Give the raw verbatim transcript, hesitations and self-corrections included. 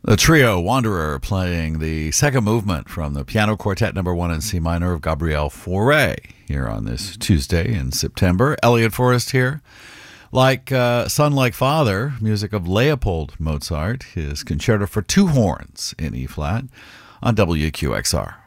The trio Wanderer playing the second movement from the Piano Quartet number one in C minor of Gabriel Fauré here on this Tuesday in September. Elliot Forrest here. Like uh, Son Like Father, music of Leopold Mozart, his concerto for two horns in E-flat on W Q X R.